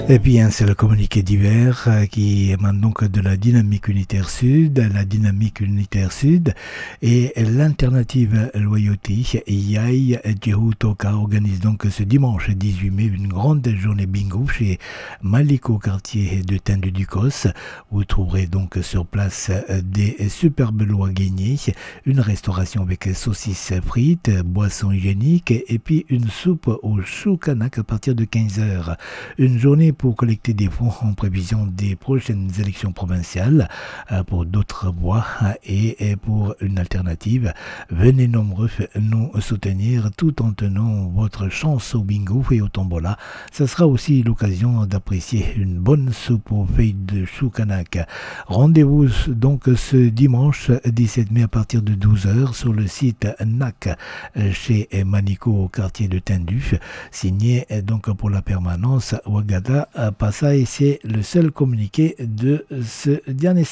Et puis un seul communiqué divers qui émane donc de la dynamique unitaire sud. La dynamique unitaire sud et l'alternative loyauté Yai Toka organise donc ce dimanche 18 mai une grande journée bingo chez Maliko, quartier de Tindu-Ducos. Vous trouverez donc sur place des superbes lois gagnées, une restauration avec saucisses frites, boissons hygiéniques et puis une soupe au chou kanak à partir de 15h. Une journée pour collecter des fonds en prévision des prochaines élections provinciales pour d'autres voies et pour une alternative. Venez nombreux nous soutenir tout en tenant votre chance au bingo et au tombola. Ça sera aussi l'occasion d'apprécier une bonne soupe aux feuilles de chou kanak. Rendez-vous donc ce dimanche 17 mai à partir de 12h sur le site NAC chez Manico au quartier de Tindu. Signé donc pour la permanence Ouagada Passaï. C'est le seul communiqué de ce dernier